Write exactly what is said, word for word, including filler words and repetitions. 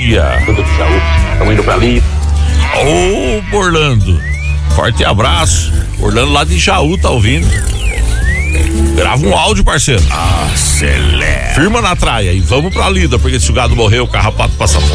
dia. Tudo de saúde. Estamos indo pra ali. Ô, Orlando, forte abraço. Orlando lá de Jaú tá ouvindo. Grava um áudio, parceiro. Acelera. Firma na traia e vamos pra lida, porque se o gado morrer, o carrapato passa fora.